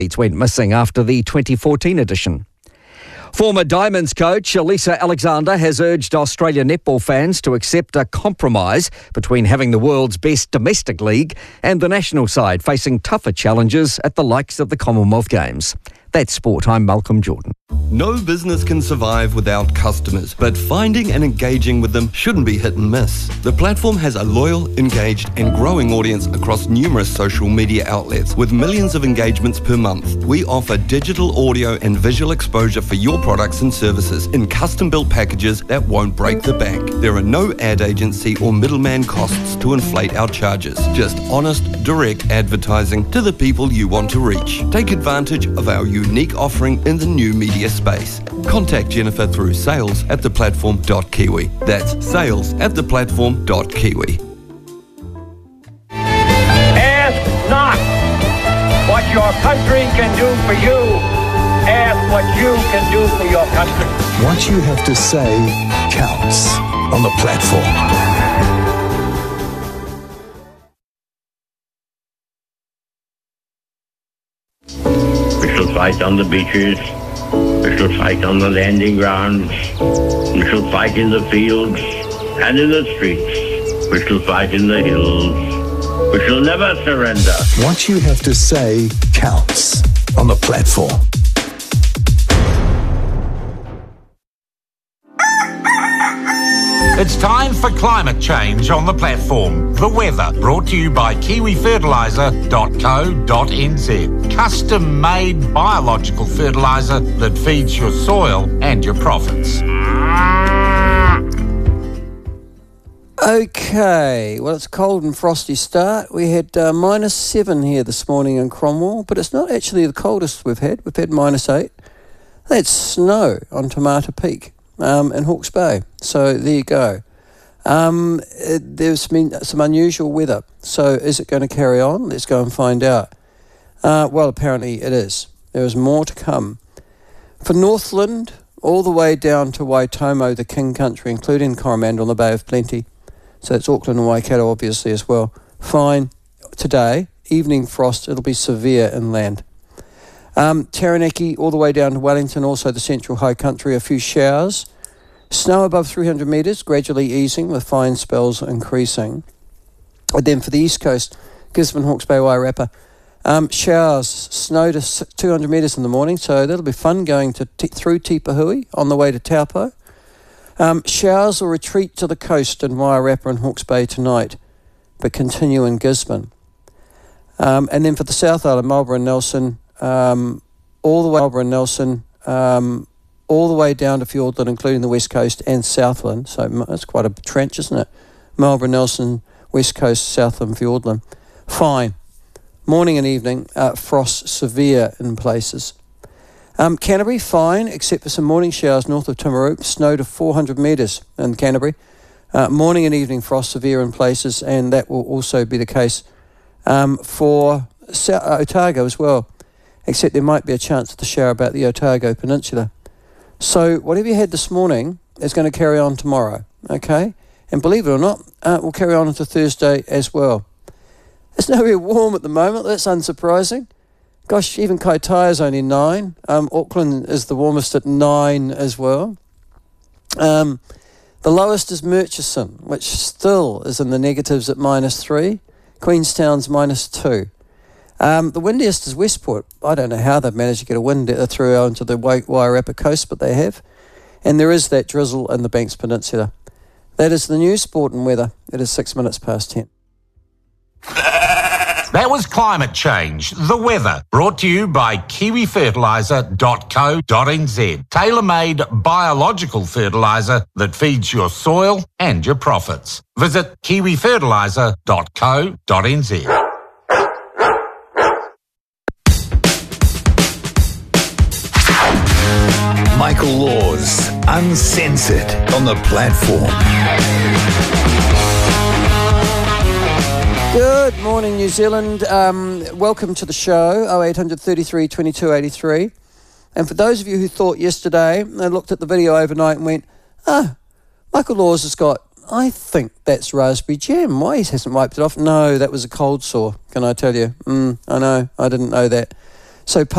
It went missing after the 2014 edition. Former Diamonds coach Elisa Alexander has urged Australian netball fans to accept a compromise between having the world's best domestic league and the national side facing tougher challenges at the likes of the Commonwealth Games. That's Sport. I'm Malcolm Jordan. No business can survive without customers, but finding and engaging with them shouldn't be hit and miss. The platform has a loyal, engaged and growing audience across numerous social media outlets with millions of engagements per month. We offer digital audio and visual exposure for your products and services in custom-built packages that won't break the bank. There are no ad agency or middleman costs to inflate our charges. Just honest, direct advertising to the people you want to reach. Take advantage of our unique offering in the new media space. Contact Jennifer through sales@theplatform.kiwi. That's sales@theplatform.kiwi. Ask not what your country can do for you. Ask what you can do for your country. What you have to say counts on the platform. We shall fight on the beaches. We shall fight on the landing grounds. We shall fight in the fields and in the streets. We shall fight in the hills. We shall never surrender. What you have to say counts on the platform. It's time for climate change on the platform. The weather, brought to you by kiwifertiliser.co.nz. Custom-made biological fertiliser that feeds your soil and your profits. Okay, well, it's a cold and frosty start. We had -7 here this morning in Cromwell, but it's not actually the coldest we've had. We've had -8. That's snow on Tomato Peak in Hawke's Bay. So there you go. There's been some unusual weather. So is it going to carry on? Let's go and find out. Well, apparently it is. There is more to come. For Northland, all the way down to Waitomo, the King Country, including Coromandel and the Bay of Plenty. So it's Auckland and Waikato, obviously, as well. Fine today. Evening frost. It'll be severe inland. Taranaki, all the way down to Wellington, also the Central High Country, a few showers. Snow above 300 metres, gradually easing with fine spells increasing. And then for the East Coast, Gisborne, Hawke's Bay, Wairarapa, showers, snow to 200 metres in the morning, so that'll be fun going to through Tipahui on the way to Taupo. Showers will retreat to the coast in Wairarapa and Hawke's Bay tonight, but continue in Gisborne. And then for the South Island, Marlborough and Nelson, all the way down to Fiordland, including the West Coast and Southland. So that's quite a trench, isn't it? Marlborough, Nelson, West Coast, Southland, Fiordland. Fine. Morning and evening, frost severe in places. Canterbury, fine, except for some morning showers north of Timaru. Snow to 400 metres in Canterbury. Morning and evening frost severe in places, and that will also be the case for Otago as well. Except there might be a chance of the shower about the Otago Peninsula. So whatever you had this morning is going to carry on tomorrow, okay? And believe it or not, we'll carry on into Thursday as well. It's not very warm at the moment. That's unsurprising. Gosh, even Kaitaia is only 9. Auckland is the warmest at 9 as well. The lowest is Murchison, which still is in the negatives at -3. Queenstown's -2. The windiest is Westport. I don't know how they've managed to get a wind through onto the Wairarapa coast, but they have. And there is that drizzle in the Banks Peninsula. That is the new sport and weather. It is 6 minutes past 10. That was climate change, the weather, brought to you by kiwifertiliser.co.nz. Tailor-made biological fertiliser that feeds your soil and your profits. Visit kiwifertiliser.co.nz. Michael Laws, uncensored on the platform. Good morning, New Zealand. Welcome to the show, 0800 33 22 83. And for those of you who thought yesterday, they looked at the video overnight and went, Michael Laws has got, I think that's raspberry jam. Why he hasn't wiped it off? No, that was a cold sore, can I tell you? I know, I didn't know that. So